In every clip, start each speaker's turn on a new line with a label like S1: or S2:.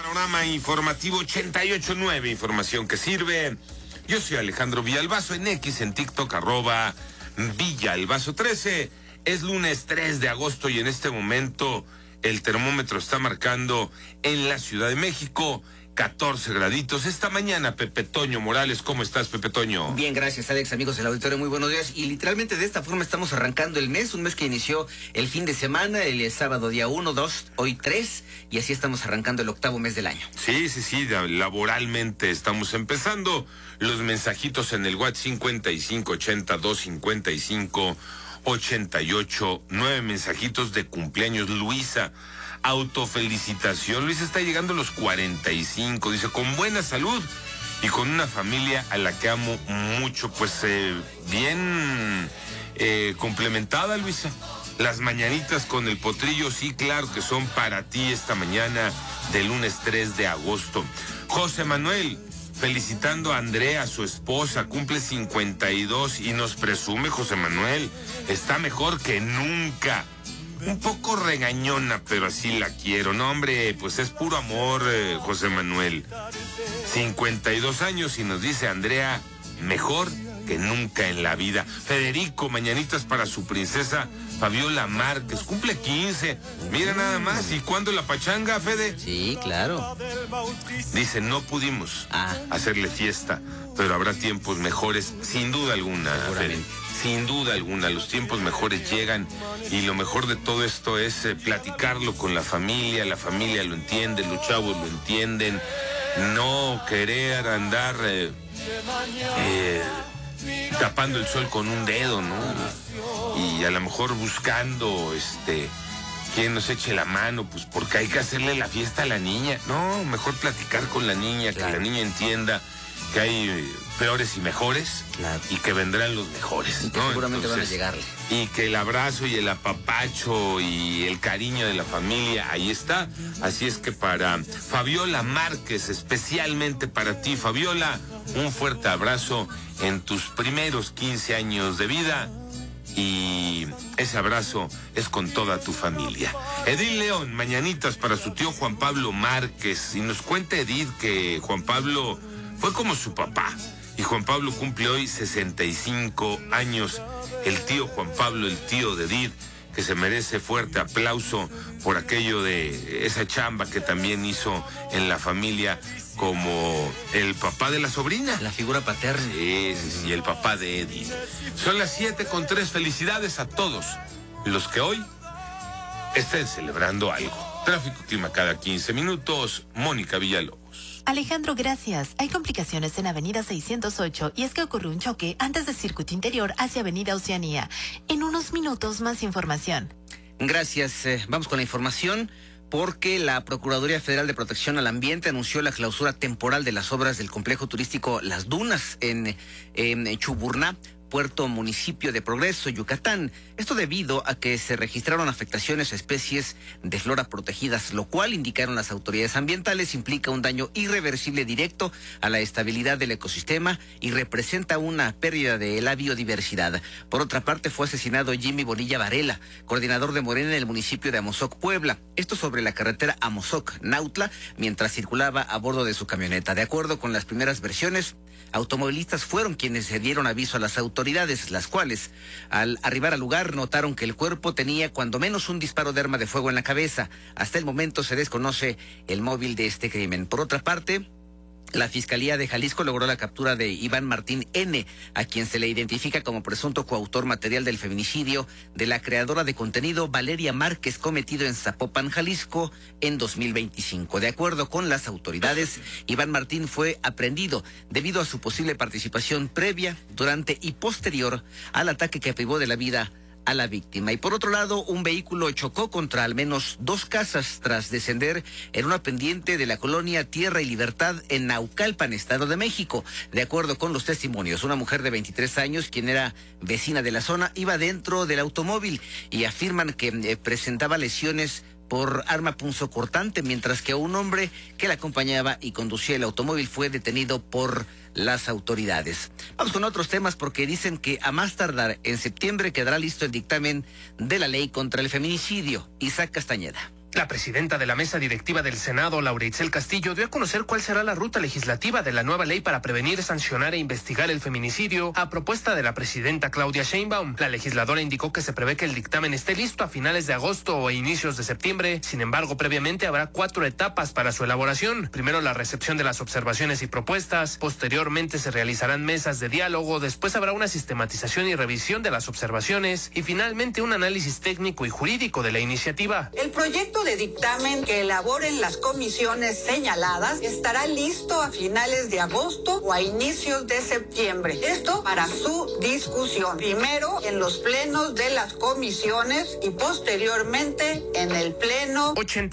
S1: Panorama informativo 88.9, información que sirve. Yo soy Alejandro Villalbazo, en X, en TikTok, @Villalbazo13. Es lunes 3 de agosto y en este momento el termómetro está marcando en la Ciudad de México 14 graditos. Esta mañana, Pepe Toño Morales, ¿cómo estás, Pepe Toño?
S2: Bien, gracias, Alex, amigos del auditorio, muy buenos días. Y literalmente de esta forma estamos arrancando el mes, un mes que inició el fin de semana, el sábado día 1, 2, hoy 3, y así estamos arrancando el octavo mes del año.
S1: Sí, laboralmente estamos empezando. Los mensajitos en el WhatsApp 5580-255-88, 9 mensajitos de cumpleaños. Luisa, autofelicitación. Luisa está llegando a los 45, dice, con buena salud y con una familia a la que amo mucho. Pues bien complementada, Luisa. Las mañanitas con el potrillo, sí, claro que son para ti esta mañana de lunes 3 de agosto. José Manuel, felicitando a Andrea, su esposa, cumple 52 y nos presume, José Manuel, está mejor que nunca. Un poco regañona, pero así la quiero. No, hombre, pues es puro amor, José Manuel. 52 años y nos dice Andrea, mejor que nunca en la vida. Federico, mañanitas para su princesa Fabiola Márquez, cumple 15. Mira nada más. ¿Y cuándo la pachanga, Fede?
S2: Sí, claro.
S1: Dice, no pudimos hacerle fiesta, pero habrá tiempos mejores, sin duda alguna, Fede. Sin duda alguna, los tiempos mejores llegan y lo mejor de todo esto es platicarlo con la familia lo entiende, los chavos lo entienden, no querer andar tapando el sol con un dedo, ¿no? Y a lo mejor buscando quien nos eche la mano, pues porque hay que hacerle la fiesta a la niña. No, mejor platicar con la niña, claro, que la niña entienda que hay peores y mejores, claro, y que vendrán los mejores,
S2: y que
S1: ¿no?
S2: seguramente van a llegarle.
S1: Y que el abrazo y el apapacho y el cariño de la familia, ahí está. Así es que para Fabiola Márquez, especialmente para ti, Fabiola, un fuerte abrazo en tus primeros 15 años de vida. Y ese abrazo es con toda tu familia. Edith León, mañanitas para su tío Juan Pablo Márquez. Y nos cuenta Edith que Juan Pablo fue como su papá. Y Juan Pablo cumple hoy 65 años. El tío Juan Pablo, el tío de Edith, que se merece fuerte aplauso por aquello de esa chamba que también hizo en la familia como el papá de la sobrina.
S2: La figura paterna.
S1: Sí, el papá de Edith. Son las 7:03. Felicidades a todos los que hoy estén celebrando algo. Tráfico y clima cada 15 minutos. Mónica Villalobos.
S3: Alejandro, gracias. Hay complicaciones en Avenida 608 y es que ocurrió un choque antes de Circuito Interior hacia Avenida Oceanía. En unos minutos más información.
S2: Gracias. Vamos con la información. Porque la Procuraduría Federal de Protección al Ambiente anunció la clausura temporal de las obras del complejo turístico Las Dunas en Chuburná, Puerto Municipio de Progreso, Yucatán. Esto debido a que se registraron afectaciones a especies de flora protegidas, lo cual, indicaron las autoridades ambientales, implica un daño irreversible directo a la estabilidad del ecosistema y representa una pérdida de la biodiversidad. Por otra parte, fue asesinado Jimmy Bonilla Varela, coordinador de Morena en el municipio de Amozoc, Puebla. Esto sobre la carretera Amozoc-Nautla, mientras circulaba a bordo de su camioneta. De acuerdo con las primeras versiones, automovilistas fueron quienes se dieron aviso a las autoridades, las cuales, al arribar al lugar, notaron que el cuerpo tenía cuando menos un disparo de arma de fuego en la cabeza. Hasta el momento se desconoce el móvil de este crimen. Por otra parte, la Fiscalía de Jalisco logró la captura de Iván Martín N., a quien se le identifica como presunto coautor material del feminicidio de la creadora de contenido Valeria Márquez, cometido en Zapopan, Jalisco, en 2025. De acuerdo con las autoridades, Iván Martín fue aprehendido debido a su posible participación previa, durante y posterior al ataque que privó de la vida a la víctima. Y por otro lado, un vehículo chocó contra al menos 2 casas tras descender en una pendiente de la colonia Tierra y Libertad en Naucalpan, Estado de México. De acuerdo con los testimonios, una mujer de 23 años, quien era vecina de la zona, iba dentro del automóvil y afirman que presentaba lesiones por arma punzocortante, mientras que un hombre que la acompañaba y conducía el automóvil fue detenido por las autoridades. Vamos con otros temas porque dicen que a más tardar en septiembre quedará listo el dictamen de la ley contra el feminicidio. Isaac Castañeda.
S4: La presidenta de la mesa directiva del Senado, Laura Itzel Castillo, dio a conocer cuál será la ruta legislativa de la nueva ley para prevenir, sancionar e investigar el feminicidio a propuesta de la presidenta Claudia Sheinbaum. La legisladora indicó que se prevé que el dictamen esté listo a finales de agosto o a inicios de septiembre. Sin embargo, previamente habrá 4 etapas para su elaboración. Primero, la recepción de las observaciones y propuestas. Posteriormente, se realizarán mesas de diálogo. Después habrá una sistematización y revisión de las observaciones. Y finalmente, un análisis técnico y jurídico de la iniciativa.
S5: El proyecto de dictamen que elaboren las comisiones señaladas estará listo a finales de agosto o a inicios de septiembre. Esto para su discusión. Primero en los plenos de las comisiones y posteriormente en el pleno.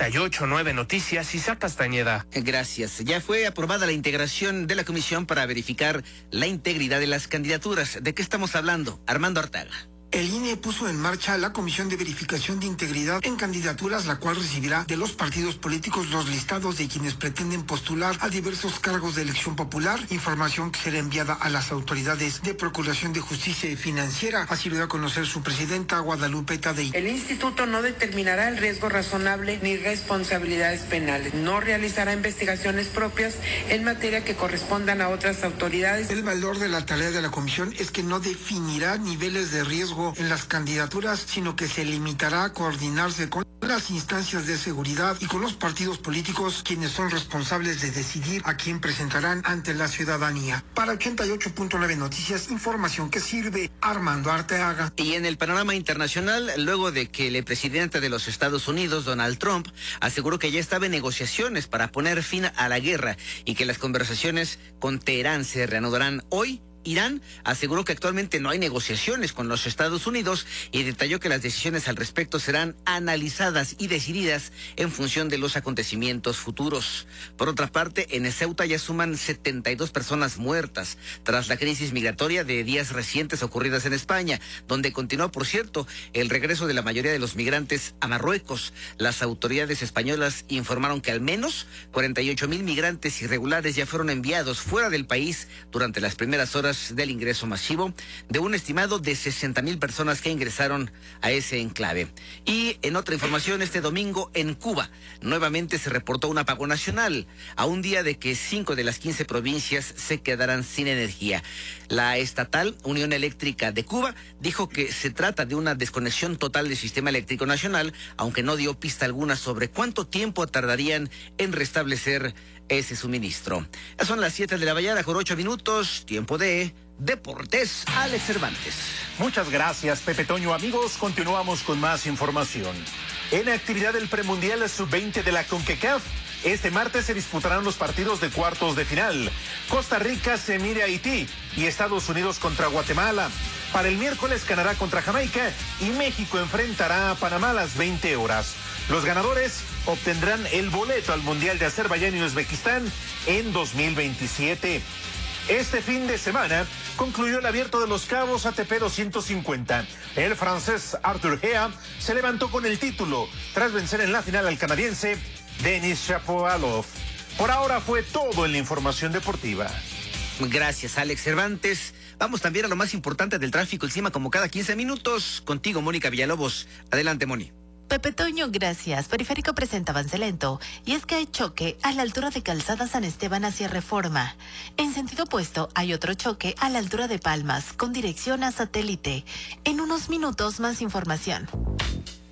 S4: 88.9 Noticias, Isaac Castañeda.
S2: Gracias. Ya fue aprobada la integración de la comisión para verificar la integridad de las candidaturas. ¿De qué estamos hablando? Armando Artaga.
S6: El INE puso en marcha la Comisión de Verificación de Integridad en Candidaturas, la cual recibirá de los partidos políticos los listados de quienes pretenden postular a diversos cargos de elección popular, información que será enviada a las autoridades de Procuración de Justicia Financiera. Así lo dio a conocer su presidenta, Guadalupe Tadei.
S7: El instituto no determinará el riesgo razonable ni responsabilidades penales. No realizará investigaciones propias en materia que correspondan a otras autoridades.
S6: El valor de la tarea de la comisión es que no definirá niveles de riesgo en las candidaturas, sino que se limitará a coordinarse con las instancias de seguridad y con los partidos políticos, quienes son responsables de decidir a quién presentarán ante la ciudadanía. Para 88.9 Noticias, información que sirve. Armando Arteaga.
S2: Y en el panorama internacional, luego de que el presidente de los Estados Unidos, Donald Trump, aseguró que ya estaba en negociaciones para poner fin a la guerra y que las conversaciones con Teherán se reanudarán hoy, Irán aseguró que actualmente no hay negociaciones con los Estados Unidos y detalló que las decisiones al respecto serán analizadas y decididas en función de los acontecimientos futuros. Por otra parte, en Ceuta ya suman 72 personas muertas tras la crisis migratoria de días recientes ocurridas en España, donde continuó, por cierto, el regreso de la mayoría de los migrantes a Marruecos. Las autoridades españolas informaron que al menos 48,000 migrantes irregulares ya fueron enviados fuera del país durante las primeras horas del ingreso masivo de un estimado de 60,000 personas que ingresaron a ese enclave. Y en otra información, este domingo en Cuba nuevamente se reportó un apagón nacional a un día de que 5 de las 15 provincias se quedarán sin energía. La estatal Unión Eléctrica de Cuba dijo que se trata de una desconexión total del sistema eléctrico nacional, aunque no dio pista alguna sobre cuánto tiempo tardarían en restablecer ese suministro. Ya son las 7 de la mañana con 8 minutos, tiempo de Deportes. Alex Cervantes.
S8: Muchas gracias, Pepe Toño. Amigos, continuamos con más información. En actividad del premundial sub-20 de la CONCACAF, este martes se disputarán los partidos de cuartos de final. Costa Rica se mide a Haití y Estados Unidos contra Guatemala. Para el miércoles, Canadá contra Jamaica y México enfrentará a Panamá a las 20 horas. Los ganadores obtendrán el boleto al Mundial de Azerbaiyán y Uzbekistán en 2027. Este fin de semana concluyó el Abierto de los Cabos ATP 250. El francés Arthur Hea se levantó con el título tras vencer en la final al canadiense Denis Shapovalov. Por ahora fue todo en la información deportiva.
S2: Gracias, Alex Cervantes. Vamos también a lo más importante del tráfico, el clima como cada 15 minutos. Contigo, Mónica Villalobos. Adelante, Moni.
S3: Pepe Toño, gracias. Periférico presenta avance lento y es que hay choque a la altura de Calzada San Esteban hacia Reforma. En sentido opuesto hay otro choque a la altura de Palmas con dirección a Satélite. En unos minutos más información.